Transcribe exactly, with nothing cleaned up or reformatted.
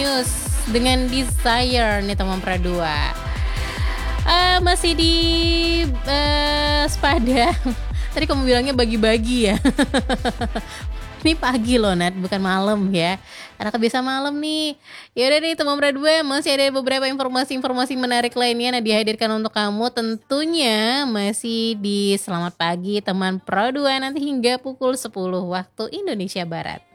News dengan Desire nih teman Pro dua. Uh, masih di uh, Spada. Tadi kamu bilangnya bagi-bagi ya. Ini pagi loh Nat, bukan malam ya. Karena kebiasa malam nih. Yaudah nih teman Pro dua, masih ada beberapa informasi-informasi menarik lainnya yang dihadirkan untuk kamu. Tentunya masih di Selamat Pagi teman Pro dua nanti hingga pukul sepuluh waktu Indonesia Barat.